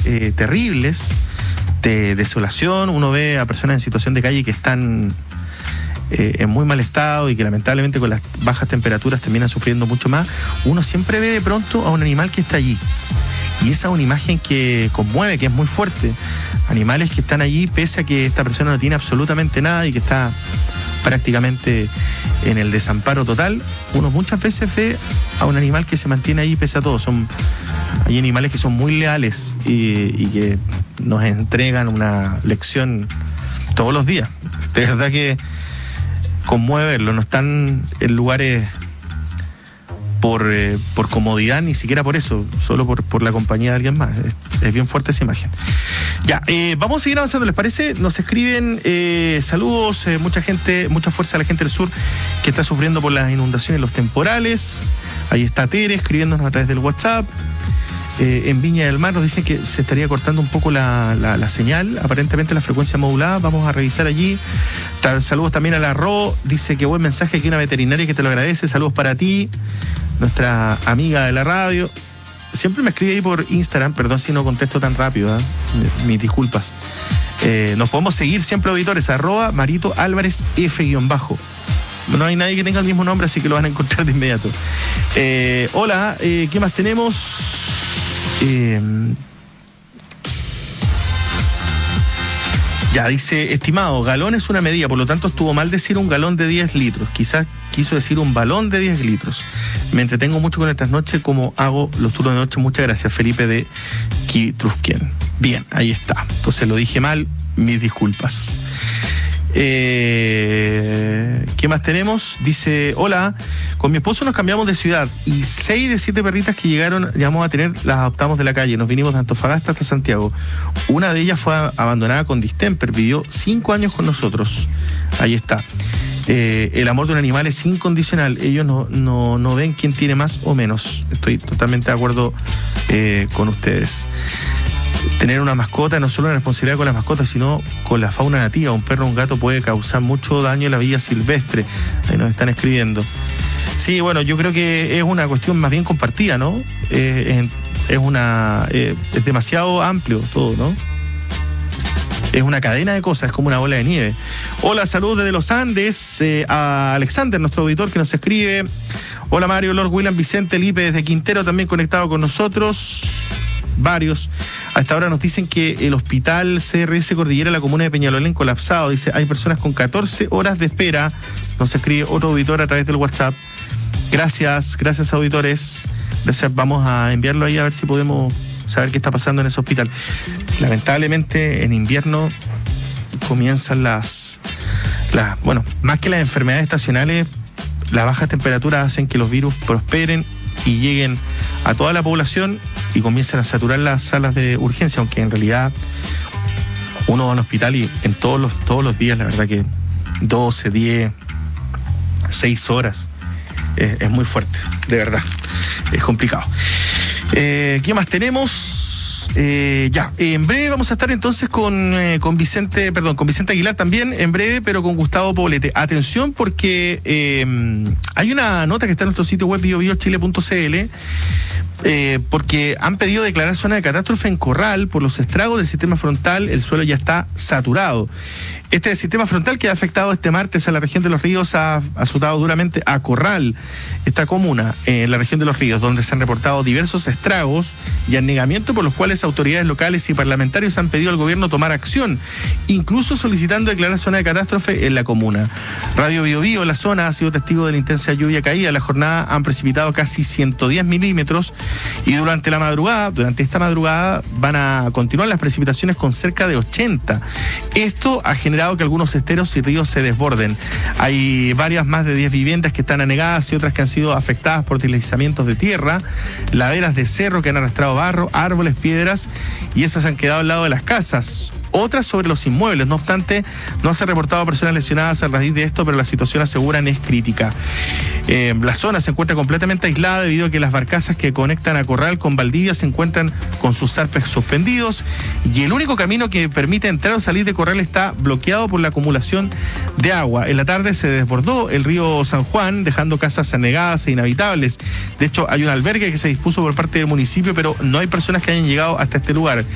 terribles de desolación. Uno ve a personas en situación de calle que están en muy mal estado y que lamentablemente con las bajas temperaturas terminan sufriendo mucho más. Uno siempre ve de pronto a un animal que está allí. Y esa es una imagen que conmueve, que es muy fuerte. Animales que están allí pese a que esta persona no tiene absolutamente nada y que está prácticamente en el desamparo total. Uno muchas veces ve a un animal que se mantiene ahí pese a todo. Hay animales que son muy leales y que nos entregan una lección todos los días. De verdad que conmueverlo. No están en lugares por comodidad, ni siquiera por eso, solo por la compañía de alguien más. Es bien fuerte esa imagen. Ya, vamos a seguir avanzando, ¿les parece? Nos escriben saludos, mucha gente, mucha fuerza a la gente del sur que está sufriendo por las inundaciones y los temporales. Ahí está Tere escribiéndonos a través del WhatsApp. En Viña del Mar nos dicen que se estaría cortando un poco la señal, aparentemente la frecuencia modulada. Vamos a revisar allí. Saludos también a la Ro, dice que buen mensaje, aquí una veterinaria que te lo agradece. Saludos para ti, nuestra amiga de la radio. Siempre me escribe ahí por Instagram, perdón si no contesto tan rápido, mis disculpas. Nos podemos seguir siempre, auditores, @Marito Álvarez F_. No hay nadie que tenga el mismo nombre, así que lo van a encontrar de inmediato. Hola, ¿qué más tenemos? Ya, dice, estimado, galón es una medida, por lo tanto estuvo mal decir un galón de 10 litros. Quizás quiso decir un balón de 10 litros. Me entretengo mucho con el trasnoche, como hago los turnos de noche. Muchas gracias, Felipe de Quitrusquien. Bien, ahí está. Entonces lo dije mal, mis disculpas. ¿Qué más tenemos? Dice, hola, con mi esposo nos cambiamos de ciudad y 6 de 7 perritas que llegamos a tener las adoptamos de la calle. Nos vinimos de Antofagasta hasta Santiago. Una de ellas fue abandonada con distemper, vivió 5 años con nosotros. Ahí está. El amor de un animal es incondicional. Ellos no ven quién tiene más o menos. Estoy totalmente de acuerdo con ustedes. Tener una mascota no solo una responsabilidad con las mascotas, sino con la fauna nativa. Un perro o un gato puede causar mucho daño en la vida silvestre. Ahí nos están escribiendo. Sí, bueno, yo creo que es una cuestión más bien compartida, ¿no? Es demasiado amplio todo, ¿no? Es una cadena de cosas, es como una bola de nieve. Hola, saludos desde los Andes, a Alexander, nuestro auditor, que nos escribe. Hola, Mario, Lord William, Vicente, Lipe, desde Quintero, también conectado con nosotros. Varios. A esta hora nos dicen que el hospital CRS Cordillera, la comuna de Peñalolén, colapsado. Dice, hay personas con 14 horas de espera. Nos escribe otro auditor a través del WhatsApp. Gracias, auditores. Gracias, vamos a enviarlo ahí a ver si podemos saber qué está pasando en ese hospital. Lamentablemente, en invierno comienzan bueno, más que las enfermedades estacionales, las bajas temperaturas hacen que los virus prosperen y lleguen a toda la población y comiencen a saturar las salas de urgencia, aunque en realidad uno va a un hospital y en todos los días, la verdad que 12, 10, 6 horas es muy fuerte, de verdad, es complicado. ¿Qué más tenemos? En breve vamos a estar entonces con Vicente Aguilar también, en breve, pero con Gustavo Poblete. Atención, porque hay una nota que está en nuestro sitio web biobiochile.cl, porque han pedido declarar zona de catástrofe en Corral por los estragos del sistema frontal. El suelo ya está saturado. Este sistema frontal que ha afectado este martes a la región de Los Ríos ha azotado duramente a Corral, esta comuna en la región de Los Ríos, donde se han reportado diversos estragos y anegamientos por los cuales autoridades locales y parlamentarios han pedido al gobierno tomar acción, incluso solicitando declarar zona de catástrofe en la comuna. Radio Biobío, la zona, ha sido testigo de la intensa lluvia caída. La jornada han precipitado casi 110 milímetros y durante esta madrugada van a continuar las precipitaciones con cerca de 80. Esto ha generado que algunos esteros y ríos se desborden. Hay más de 10 viviendas que están anegadas y otras que han sido afectadas por deslizamientos de tierra, laderas de cerro que han arrastrado barro, árboles, piedras, y esas han quedado al lado de las casas. Otras sobre los inmuebles. No obstante, no se han reportado personas lesionadas a raíz de esto, pero la situación, aseguran, es crítica. La zona se encuentra completamente aislada debido a que las barcazas que conectan a Corral con Valdivia se encuentran con sus zarpes suspendidos y el único camino que permite entrar o salir de Corral está bloqueado por la acumulación de agua. En la tarde se desbordó el río San Juan, dejando casas anegadas e inhabitables. De hecho, hay un albergue que se dispuso por parte del municipio, pero no hay personas que hayan llegado hasta este lugar.